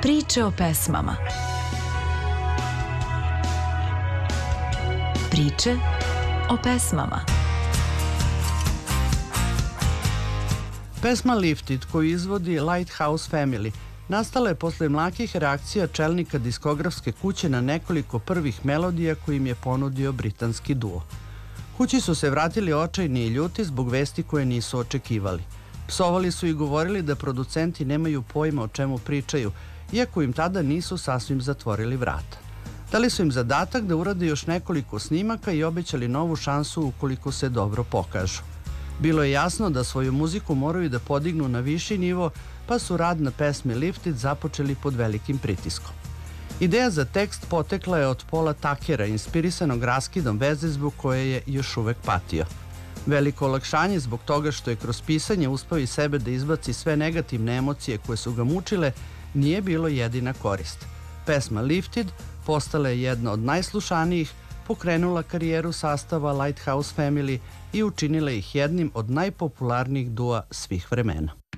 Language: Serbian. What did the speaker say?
Priče o pesmama. Priče o pesmama. Pesma Lifted, koju izvodi Lighthouse Family, nastala je posle mlakih reakcija čelnika diskografske kuće na nekoliko prvih melodija koje im je ponudio britanski duo. Kući su se vratili očajni i ljuti zbog vesti koje nisu očekivali. Psovali su i govorili da producenti nemaju pojma o čemu pričaju, iako im tada nisu sasvim zatvorili vrata. Dali su im zadatak da urade još nekoliko snimaka i obećali novu šansu ukoliko se dobro pokažu. Bilo je jasno da svoju muziku moraju da podignu na viši nivo, pa su rad na pesmi Lifted započeli pod velikim pritiskom. Ideja za tekst potekla je od Paula Tuckera, inspirisanog raskidom veze zbog koje je još uvek patio. Veliko olakšanje zbog toga što je kroz pisanje uspeo iz sebe da izbaci sve negativne emocije koje su ga mučile nije bilo jedina korist. Pesma Lifted postala je jedna od najslušanijih, pokrenula karijeru sastava Lighthouse Family i učinila ih jednim od najpopularnijih dua svih vremena.